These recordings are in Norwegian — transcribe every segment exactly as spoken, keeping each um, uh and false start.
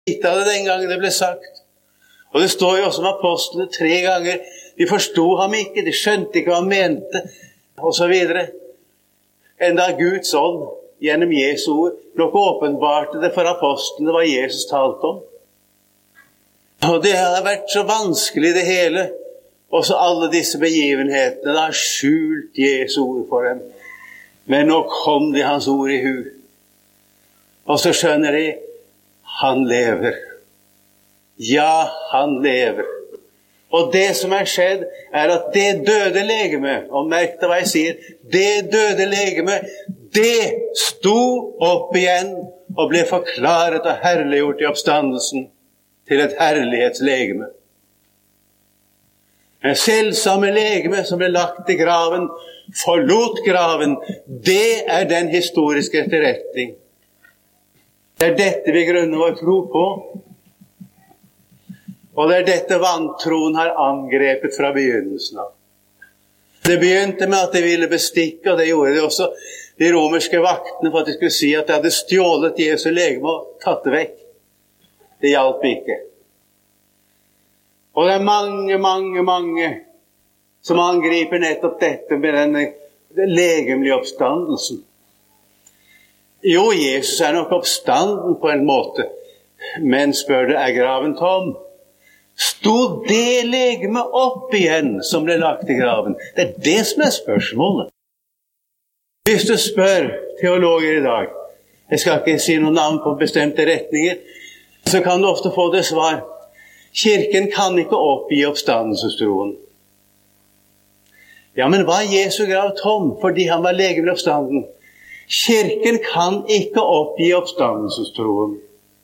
Ikke av det den gangen det ble sagt. Og det står jo også om apostlene tre ganger. De forstod ham ikke, de skjønte ikke hva han mente, og så videre. Enda Guds ånd, gjennom Jesu ord, nok åpenbarte det for apostlene hva Jesus talte om. Og det har vært så vanskelig det hele. Også alle disse begivenhetene, det har skjult Jesu ord for dem. Men nå kom de hans ord i hu. Og så skjønner de, han lever. Ja, han lever. Og det som er skjedd, er at det døde legeme, og merk deg hva jeg sier, det døde legeme, det sto opp igjen og ble forklaret og herliggjort i oppstandelsen til et herlighetslegeme. En selvsamme legeme som ble lagt i graven, forlot graven, det er den historiske etterretning. Det er dette vi grunner vår tro på. Og det er dette vantroen har angrepet fra begynnelsen av. Det begynte med at de ville bestikke, og det gjorde de også, de romerske vaktene, for at de skulle si at de hadde stjålet Jesu legeme og tatt det vekk. Det hjalp ikke. Og det er mange, mange, mange som angriper nettopp dette med den legemlige oppstandelsen. Jo, Jesus er nok oppstanden på en måte, men spør du, er graven tom? Stod det legeme opp igjen som ble lagt i graven? Det er det som er spørsmålet. Hvis du spør teologer i dag, jeg skal ikke si noen navn på bestemte retninger, så kan du ofte få det svar. Kirken kan ikke oppgi oppstandelsestroen. Ja, men var Jesu grav tom fordi han var legemlig oppstanden? Kirken kan ikke oppgi oppstandelsestroen.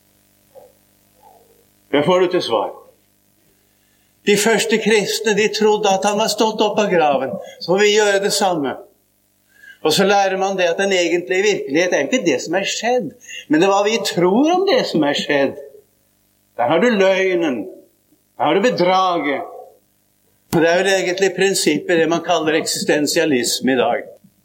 Det får du til svar. De første kristne, de trodde at han var stått opp av graven. Så må vi gjøre det samme. Og så lærer man det at den egentlige virkelighet er ikke det som er skjedd, men det er hva vi tror om det som er skjedd. Der har du løgnen. Der har du bedraget. Og det er jo egentlig prinsippet det man kaller eksistensialisme i dag.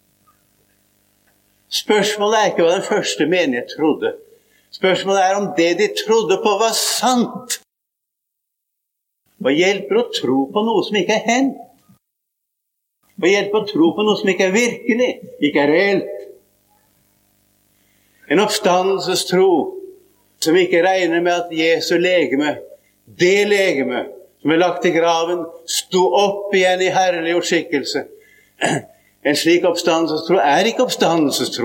Spørsmålet er ikke hva den første menighet trodde. Spørsmålet er om det de trodde på var sant. Hva hjelper å tro på noe som ikke er hendt? Hva hjelper å tro på noe som ikke er virkelig, ikke er reelt? En oppstandelsestro som ikke regner med at Jesu legeme, det legeme som er lagt i graven, sto opp igjen i herliggjort skikkelse. En slik oppstandelsestro er ikke oppstandelsestro.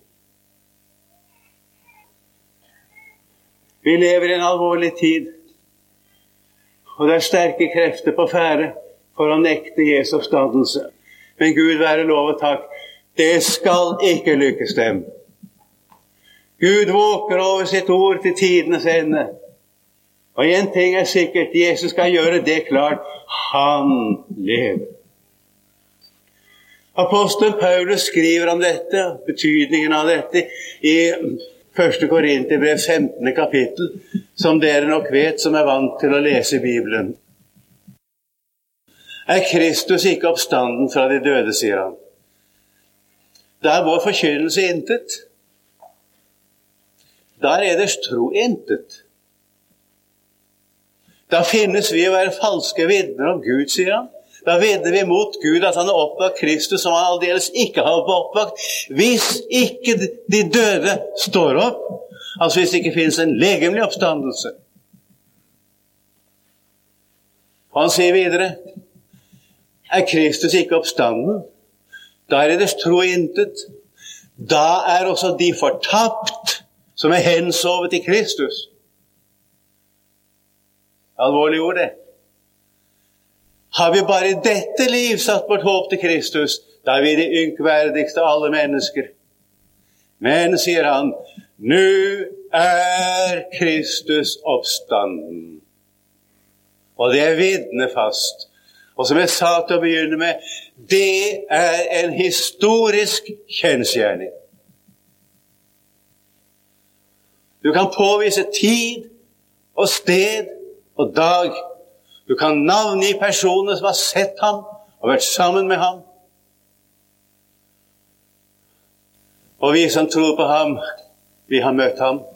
Vi lever i en alvorlig tid, og det er sterke krefter på ferde for å nekte Jesu oppstandelse. Men Gud være lov og takk, det skal ikke lykkes dem. Gud våker over sitt ord til tidenes ende. Og en ting er sikkert, Jesus skal gjøre det klart, han lever. Apostel Paulus skriver om dette, betydningen av dette, i første Korinterbrev femtende kapittel, som dere nok vet, som er vant til å lese Bibelen. Er Kristus ikke oppstanden fra de døde, sier han. Da er vår forkynnelse intet. Da er eders tro intet. Da finnes vi å være falske vitner om Gud, sier han. Da vedder vi mot Gud at han har oppvakt Kristus som han aldeles ikke har oppvakt. Hvis ikke de døde står opp, altså hvis det ikke finnes en legemlig oppstandelse. Og han sier videre, er Kristus ikke oppstanden? Da er deres tro intet. Da er også de fortapt som er hensovet i Kristus. Alvorlig ord det. Har vi bare i dette liv satt vårt håp til Kristus, da er vi det ynkverdigste av alle mennesker. Men, sier han, nå er Kristus oppstanden. Og det er vitnefast. Og som jeg sa til å begynne med, det er en historisk kjensgjerning. Du kan påvise tid og sted og dag. Du kan navngi personer som har sett ham og vært sammen med ham. Og vi som tror på ham, vi har møtt ham.